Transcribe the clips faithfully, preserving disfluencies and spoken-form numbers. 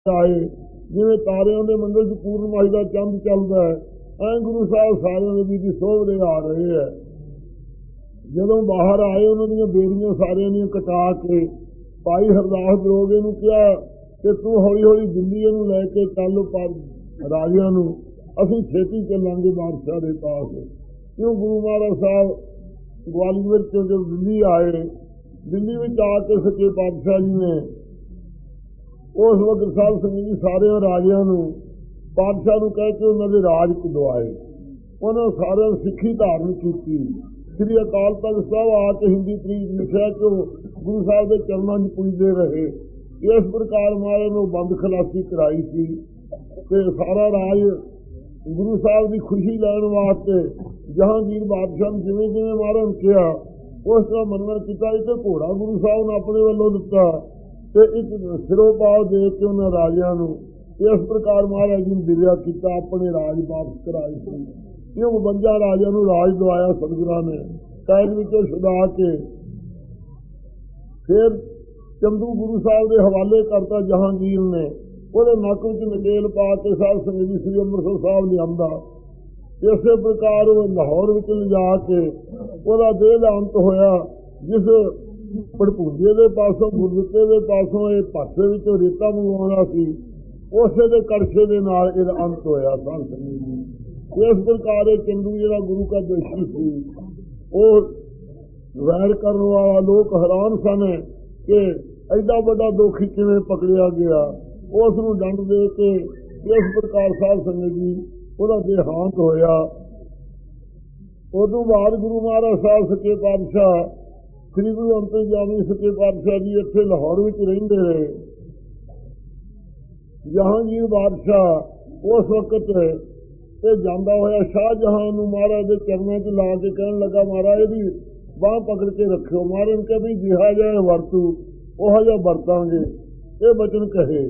ਆਏ ਜਿਵੇਂ ਤਾਰਿਆਂ ਦੇ ਮੰਡਲ 'ਚ ਪੂਰਨਮਾਸ਼ੀ ਦਾ ਚੰਦ ਚੱਲਦਾ ਹੈ, ਐਂ ਗੁਰੂ ਸਾਹਿਬ ਸਾਰਿਆਂ ਦੇ ਵੀ ਸੋਭਦੇ ਆ ਰਹੇ ਹੈ। ਜਦੋਂ ਬਾਹਰ ਆਏ ਉਹਨਾਂ ਦੀਆਂ ਬੇੜੀਆਂ ਸਾਰਿਆਂ ਦੀਆਂ ਕਟਾ ਕੇ ਭਾਈ ਹਰਦਾਸ ਦਰੋਗੇ ਨੂੰ ਕਿਹਾ ਕਿ ਤੂੰ ਹੌਲੀ ਹੌਲੀ ਦਿੱਲੀ ਇਹਨੂੰ ਲੈ ਕੇ ਚੱਲ ਪਰ ਰਾਜਿਆਂ ਨੂੰ, ਅਸੀਂ ਛੇਤੀ ਚੱਲਾਂਗੇ ਬਾਦਸ਼ਾਹ ਦੇ ਪਾਸ। ਕਿਉਂ ਗੁਰੂ ਮਹਾਰਾਜ ਸਾਹਿਬ ਗਵਾਲੀਅਰ ਤੋਂ ਜਦੋਂ ਦਿੱਲੀ ਆਏ, ਦਿੱਲੀ ਵਿੱਚ ਆ ਕੇ ਸੱਚੇ ਪਾਤਸ਼ਾਹ ਜੀ ਨੇ ਉਸ ਵਕਤ ਸਾਹਿਬ ਸਿੰਘ ਜੀ ਸਾਰਿਆਂ ਰਾਜਿਆਂ ਨੂੰ ਪਾਤਸ਼ਾਹ ਨੂੰ ਕਹਿ ਕੇ ਉਹਨਾਂ ਦੇ ਰਾਜ ਦਵਾਏ। ਉਹਨਾਂ ਸਾਰਿਆਂ ਨੂੰ ਸਿੱਖੀ ਧਾਰਨ ਕੀਤੀ। ਸ੍ਰੀ ਅਕਾਲ ਤਖਤ ਸਾਹਿਬ ਆ ਕੇ ਹਿੰਦੀ ਤਰੀਕ ਲਿਖਿਆ ਕਿ ਗੁਰੂ ਸਾਹਿਬ ਦੇ ਚਰਨਾਂ 'ਚ ਪੁੱਜਦੇ ਰਹੇ। ਇਸ ਪ੍ਰਕਾਰ ਮਹਾਰਾਜ ਨੂੰ ਬੰਦ ਖਲਾਸੀ ਕਰਾਈ ਸੀ ਤੇ ਸਾਰਾ ਰਾਜ ਗੁਰੂ ਸਾਹਿਬ ਦੀ ਖੁਸ਼ੀ ਲੈਣ ਵਾਸਤੇ ਜਹਾਂਗੀਰ ਬਾਦਸ਼ਾਹ ਨੂੰ ਜਿਵੇਂ ਜਿਵੇਂ ਮਹਾਰਾਜ ਨੇ ਕਿਹਾ ਉਸ ਤਰ੍ਹਾਂ ਮੰਨਣ ਕੀਤਾ। ਇੱਕ ਘੋੜਾ ਗੁਰੂ ਸਾਹਿਬ ਨੇ ਆਪਣੇ ਵੱਲੋਂ ਦਿੱਤਾ ਤੇ ਇੱਕ ਸਿਰੋਂ ਪਾਓ ਦੇ ਕੇ ਉਹਨਾਂ ਰਾਜਿਆਂ ਨੂੰ ਇਸ ਪ੍ਰਕਾਰ ਮਹਾਰਾਜ ਜੀ ਨੇ ਦਿਰਿਆ ਕੀਤਾ, ਆਪਣੇ ਰਾਜ ਵਾਪਸ ਕਰਾਏ ਸੀ। ਇਹ ਬਵੰਜਾ ਰਾਜਿਆਂ ਨੂੰ ਰਾਜ ਦਵਾਇਆ ਸਤਿਗੁਰਾਂ ਨੇ, ਕੈਦ ਵਿੱਚੋਂ ਛੁਡਾ ਕੇ ਫਿਰ ਚੰਦੂ ਗੁਰੂ ਸਾਹਿਬ ਦੇ ਹਵਾਲੇ ਕਰਤਾ ਜਹਾਂਗੀਰ ਨੇ। ਉਹਦੇ ਨੱਕ ਵਿੱਚ ਨਕੇਲ ਪਾ ਕੇ ਸਾਧ ਸੰਗਤ ਜੀ ਸ੍ਰੀ ਅੰਮ੍ਰਿਤਸਰ ਸਾਹਿਬ ਲਿਆਂਦਾ। ਇਸੇ ਪ੍ਰਕਾਰ ਉਹ ਲਾਹੌਰ ਵਿੱਚ ਲਿਜਾ ਕੇ ਉਹਦਾ ਦੇਹ ਦਾ ਅੰਤ ਹੋਇਆ। ਜਿਸ ਭੜਪੂਜੇ ਦੇ ਪਾਸੋਂ ਗੁਰਦਿੱਤੇ ਦੇ ਪਾਸੋਂ ਇਹ ਪਾਸੇ ਵਿੱਚੋਂ ਰੇਤਾ ਮੰਗਵਾਉਣਾ ਸੀ, ਉਸੇ ਦੇ ਕਰਸ਼ੇ ਦੇ ਨਾਲ ਇਹਦਾ ਅੰਤ ਹੋਇਆ। ਸਾਧ ਸੰਗਤ ਜੀ ਇਸ ਪ੍ਰਕਾਰ ਇਹ ਚੰਦੂ ਜਿਹੜਾ ਗੁਰੂ ਦਾ ਦੋਸ਼ੀ ਸੀ, ਉਹ ਵੈਰ ਕਰਨ ਵਾਲਾ ਲੋਕ ਹੈਰਾਨ ਸਨ ਕਿ ਐਡਾ ਵੱਡਾ ਦੋਖੀ ਕਿਵੇਂ ਪਕੜਿਆ ਗਿਆ। ਉਸ ਨੂੰ ਦੰਡ ਦੇ ਕੇ ਇਸ ਪ੍ਰਕਾਰ ਸਾਧ ਸੰਗਤ ਜੀ ਉਹਦਾ ਦੇਹਾਂਤ ਹੋਇਆ। ਉਦੋਂ ਬਾਅਦ ਗੁਰੂ ਮਹਾਰਾਜ ਸਾਹਿਬ ਸੱਚੇ ਪਾਤਸ਼ਾਹ ਸ੍ਰੀ ਗੁਰੂ ਅੰਤਰਜਾਮੀ ਸੱਚੇ ਪਾਤਸ਼ਾਹ ਜੀ ਇੱਥੇ ਲਾਹੌਰ ਵਿੱਚ ਰਹਿੰਦੇ ਰਹੇ। ਜਹਾਂਗੀਰ ਬਾਦਸ਼ਾਹ ਉਸ ਵਕਤ ਇਹ ਜਾਂਦਾ ਹੋਇਆ ਸ਼ਾਹਜਹਾਨ ਨੂੰ ਮਹਾਰਾਜ ਦੇ ਚਰਨਾਂ 'ਚ ਲਾ ਕੇ ਕਹਿਣ ਲੱਗਾ, ਮਹਾਰਾਜ ਇਹਦੀ ਬਾਂਹ ਪਕੜ ਕੇ ਰੱਖਿਓ। ਮਹਾਰਾਜ ਨੇ ਕਿਹਾ ਵੀ ਜਿਹਾ ਜਿਹਾ ਵਰਤੂ ਉਹੋ ਜਿਹਾ ਵਰਤਾਂਗੇ। ਇਹ ਬਚਨ ਕਹੇ।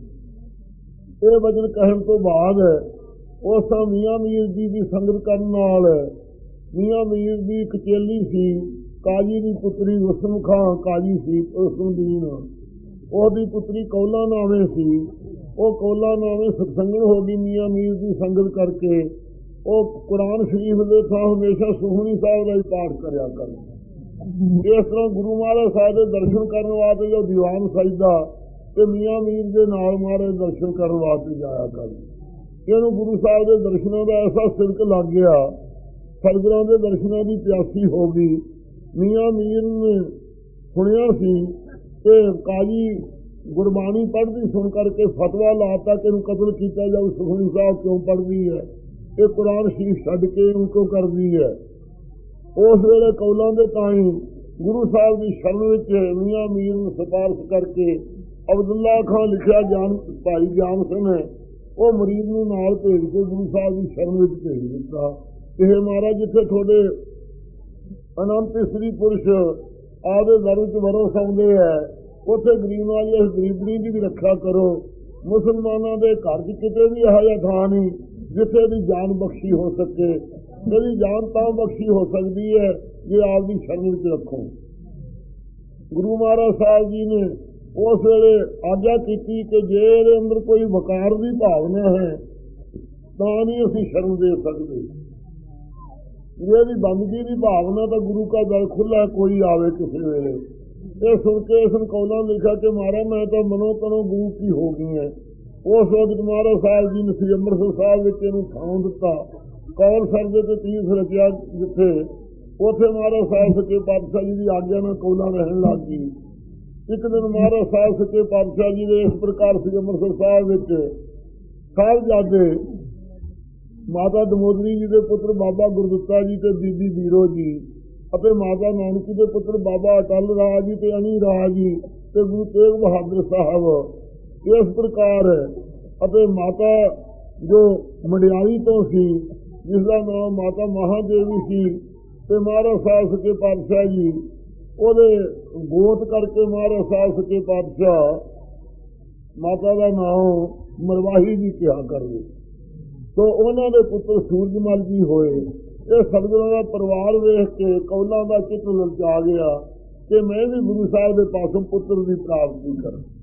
ਇਹ ਬਚਨ ਕਹਿਣ ਤੋਂ ਬਾਅਦ ਉਸ ਮੀਆਂ ਮੀਰ ਜੀ ਦੀ ਸੰਗਤ ਕਰਨ ਨਾਲ, ਮੀਆਂ ਮੀਰ ਦੀ ਇੱਕ ਚੇਲੀ ਸੀ, ਕਾਜੀ ਦੀ ਪੁੱਤਰੀ ਹੁਸਨ ਖਾਂ ਕਾਜੀ ਸੀ ਉਸਦੀਨ, ਉਹਦੀ ਪੁੱਤਰੀ ਕੌਲਾ ਨਾਵੇਂ ਸੀ। ਉਹ ਕੌਲਾ ਨਾਵੇਂ ਸਤਸੰਗਣ ਹੋ ਗਈ ਮੀਆਂ ਮੀਰ ਦੀ ਸੰਗਤ ਕਰਕੇ। ਉਹ ਕੁਰਾਨ ਸ਼ਰੀਫ ਦੇ ਥਾਂ ਹਮੇਸ਼ਾ ਸੁਖਮਨੀ ਸਾਹਿਬ ਦਾ ਹੀ ਪਾਠ ਕਰਿਆ ਕਰ। ਇਸ ਤਰ੍ਹਾਂ ਗੁਰੂ ਮਹਾਰਾਜ ਸਾਹਿਬ ਦੇ ਦਰਸ਼ਨ ਕਰਨ ਵਾਸਤੇ ਜੋ ਦੀਵਾਨ ਸਜਦਾ ਤੇ ਮੀਆਂ ਮੀਰ ਦੇ ਨਾਲ ਮਹਾਰਾਜ ਦਰਸ਼ਨ ਕਰਨ ਵਾਸਤੇ ਜਾਇਆ ਕਰ। ਇਹਨੂੰ ਗੁਰੂ ਸਾਹਿਬ ਦੇ ਦਰਸ਼ਨਾਂ ਦਾ ਐਸਾ ਸਿਲਕ ਲੱਗ ਗਿਆ, ਸਤਿਗੁਰਾਂ ਦੇ ਦਰਸ਼ਨਾਂ ਦੀ ਪਿਆਸੀ ਹੋ ਗਈ। ਮੀਆਂ ਮੀਰ ਨੇ ਸੁਣਿਆ ਸੀ ਤੇ ਕਾਜੀ ਗੁਰਬਾਣੀ ਪੜ੍ਹਦੀ ਸੁਣ ਕਰਕੇ ਫਤਵਾ ਲਾਤਾ ਕਿ ਇਹਨੂੰ ਕਤਲ ਕੀਤਾ ਜਾਊ। ਸੁਖਮਨੀ ਸਾਹਿਬ ਕਿਉਂ ਪੜ੍ਹਦੀ ਹੈ, ਇਹ ਕੁਰਾਨ ਸ਼ਰੀਫ ਛੱਡ ਕੇ ਇਹਨੂੰ ਕਿਉਂ ਕਰਦੀ ਹੈ। ਉਸ ਵੇਲੇ ਕੌਲਾਂ ਦੇ ਤਾਈਂ ਗੁਰੂ ਸਾਹਿਬ ਦੀ ਸ਼ਰਨ ਵਿੱਚ ਮੀਆਂ ਮੀਰ ਨੂੰ ਸਿਫਾਰਿਸ਼ ਕਰਕੇ ਅਬਦੁੱਲਾ ਖਾਂ ਲਿਖਿਆ ਜਾਨ ਭਾਈ ਜਾਨ ਸਿੰਘ ਹੈ, ਉਹ ਮਰੀਦ ਨੂੰ ਨਾਲ ਭੇਜ ਕੇ ਗੁਰੂ ਸਾਹਿਬ ਦੀ ਸ਼ਰਨ ਵਿੱਚ ਭੇਜ ਦਿੱਤਾ। ਇਹ ਮਹਾਰਾਜ ਜਿੱਥੇ ਤੁਹਾਡੇ ਅਨੰਤ ਇਸਤਰੀ ਪੁਰਸ਼ ਆਪਦੇ ਦਰ ਵਿੱਚ ਵਰੋ ਸੌਂਦੇ ਹੈ, ਉੱਥੇ ਗਰੀਬ ਵਾਲੀ ਇਸ ਗਰੀਬਣੀ ਦੀ ਵੀ ਰੱਖਿਆ ਕਰੋ। ਮੁਸਲਮਾਨਾਂ ਦੇ ਘਰ 'ਚ ਕਿਤੇ ਵੀ ਇਹੋ ਜਿਹਾ ਥਾਂ ਨਹੀਂ ਜਿੱਥੇ ਦੀ ਜਾਨ ਬਖਸ਼ੀ ਹੋ ਸਕੇ। ਇਹਦੀ ਜਾਨ ਤਾਂ ਬਖਸ਼ੀ ਹੋ ਸਕਦੀ ਹੈ ਜੇ ਆਪ ਦੀ ਸ਼ਰਨ ਵਿੱਚ ਰੱਖੋ। ਗੁਰੂ ਮਹਾਰਾਜ ਸਾਹਿਬ ਜੀ ਨੇ ਉਸ ਵੇਲੇ ਆਗਿਆ ਕੀਤੀ ਕਿ ਜੇ ਇਹਦੇ ਅੰਦਰ ਕੋਈ ਵਕਾਰ ਦੀ ਭਾਵਨਾ ਹੈ ਤਾਂ ਨਹੀਂ ਅਸੀਂ ਸ਼ਰਨ ਦੇ ਸਕਦੇ। ਜੇ ਇਹਦੀ ਬੰਦਗੀ ਦੀ ਭਾਵਨਾ ਤਾਂ ਗੁਰੂ ਦਾ ਦਰ ਖੁੱਲ੍ਹਾ, ਕੋਈ ਆਵੇ ਕਿਸੇ ਵੇਲੇ। ਇਹ ਸੁਣ ਕੇ ਇਸ ਕੌਲਾਂ ਲਿਖਿਆ ਕਿ ਮਹਾਰਾਜ ਮੈਂ ਤਾਂ ਮਨੋਂ ਤਨੋਂ ਗੁਰੂ ਕੀ ਹੋ ਗਈ ਹੈ। ਉਸ ਵਕਤ ਮਹਾਰਾਜ ਸਾਹਿਬ ਜੀ ਨੇ ਸ੍ਰੀ ਅੰਮ੍ਰਿਤਸਰ ਸਾਹਿਬ ਵਿੱਚ ਇਹਨੂੰ ਥਾਂ ਦਿੱਤਾ। ਕੌਲ ਸਰਦੇ ਤੇ ਤੀਰਥ ਰਚਿਆ ਜਿੱਥੇ, ਉੱਥੇ ਮਹਾਰਾਜ ਸਾਹਿਬ ਸੱਚੇ ਪਾਤਸ਼ਾਹ ਜੀ ਦੀ ਆਗਿਆ ਨਾਲ ਕੌਲਾਂ ਰਹਿਣ ਲੱਗ ਗਈ। ਇੱਕ ਦਿਨ ਮਹਾਰਾਜ ਸਾਹਿਬ ਸੱਚੇ ਪਾਤਸ਼ਾਹ ਜੀ ਦੇ ਇਸ ਪ੍ਰਕਾਰ ਸ੍ਰੀ ਅੰਮ੍ਰਿਤਸਰ ਸਾਹਿਬ ਵਿੱਚ ਸਾਹਿਬਜ਼ਾਦੇ ਮਾਤਾ ਦਮੋਦਰੀ ਜੀ ਦੇ ਪੁੱਤਰ ਬਾਬਾ ਗੁਰਦਿੱਤਾ ਜੀ ਤੇ ਬੀਬੀ ਬੀਰੋ ਜੀ ਅਤੇ ਮਾਤਾ ਨਾਨਕੀ ਦੇ ਪੁੱਤਰ ਬਾਬਾ ਅਟਲ ਰਾਜ ਜੀ ਤੇ ਅਨੀ ਰਾਜ ਜੀ ਤੇ ਗੁਰੂ ਤੇਗ ਬਹਾਦਰ ਸਾਹਿਬ ਇਸ ਪ੍ਰਕਾਰ ਅਤੇ ਮਾਤਾ ਜੋ ਮੰਡਿਆਲੀ ਤੋਂ ਸੀ ਜਿਸ ਦਾ ਨਾਮ ਮਾਤਾ ਮਹਾਦੇਵੀ ਸੀ ਤੇ ਮਹਾਰਾਜ ਸਾਹਿਬ ਸੱਚੇ ਪਾਤਸ਼ਾਹ ਜੀ ਉਹਦੇ ਗੋਤ ਕਰਕੇ ਮਹਾਰਾਜ ਸਾਹਿਬ ਸੱਚੇ ਪਾਤਸ਼ਾਹ ਮਾਤਾ ਦਾ ਨਾਮ ਮਰਵਾਹੀ ਜੀ ਕਿਹਾ ਕਰਦੇ। ਤੋ ਉਹਨਾਂ ਦੇ ਪੁੱਤਰ ਸੂਰਜਮਲ ਜੀ ਹੋਏ। ਇਹ ਸਤਿਗੁਰਾਂ ਦਾ ਪਰਿਵਾਰ ਵੇਖ ਕੇ ਕੌਲਾਂ ਦਾ ਚਿੱਤ ਲਲਚਾ ਗਿਆ ਕਿ ਮੈਂ ਵੀ ਗੁਰੂ ਸਾਹਿਬ ਦੇ ਪਾਸੋਂ ਪੁੱਤਰ ਦੀ ਪ੍ਰਾਪਤੀ ਕਰਾਂ।